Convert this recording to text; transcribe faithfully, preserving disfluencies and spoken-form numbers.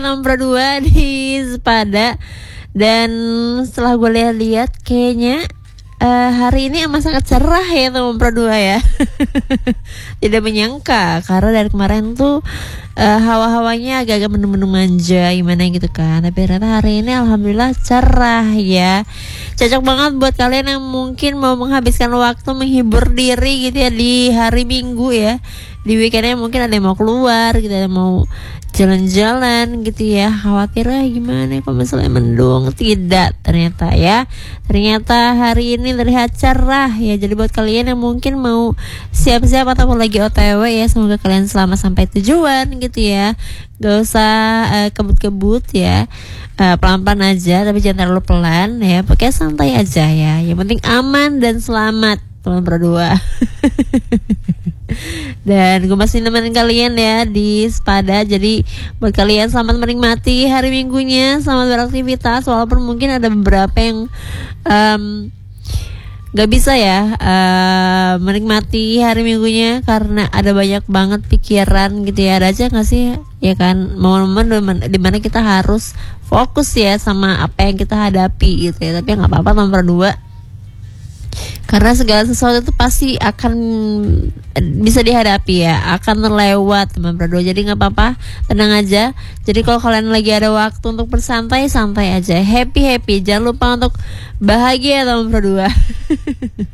nomor dua di Sepada. Dan setelah gue lihat-lihat kayaknya uh, hari ini emang sangat cerah ya nomor dua ya. Tidak menyangka karena dari kemarin tuh uh, hawa-hawanya agak-agak mendung-mendung manja gimana gitu kan. Tapi ternyata hari ini alhamdulillah cerah ya. Cocok banget buat kalian yang mungkin mau menghabiskan waktu menghibur diri gitu ya di hari Minggu ya. Di weekendnya mungkin ada yang mau keluar gitu, ada yang mau jalan-jalan gitu ya. Khawatirnya gimana kalau misalnya mendung. Tidak, ternyata ya. Ternyata hari ini terlihat cerah ya. Jadi buat kalian yang mungkin mau siap-siap ataupun lagi O T W ya, semoga kalian selamat sampai tujuan gitu ya. Gak usah uh, kebut-kebut ya, uh, pelan-pelan aja, tapi jangan terlalu pelan ya. Pokoknya santai aja ya. Yang penting aman dan selamat teman berdua. Dan gue masih nemenin kalian ya di Sepada. Jadi buat kalian selamat menikmati hari Minggunya, selamat beraktivitas. Walaupun mungkin ada beberapa yang um, gak bisa ya uh, menikmati hari Minggunya karena ada banyak banget pikiran gitu ya. Ada aja gak sih ya kan momen-momen dimana kita harus fokus ya sama apa yang kita hadapi gitu ya. Tapi gak apa-apa nomor dua, karena segala sesuatu itu pasti akan bisa dihadapi ya, akan terlewat teman berdua. Jadi nggak apa-apa, tenang aja. Jadi kalau kalian lagi ada waktu untuk bersantai, santai aja, happy happy. Jangan lupa untuk bahagia teman berdua.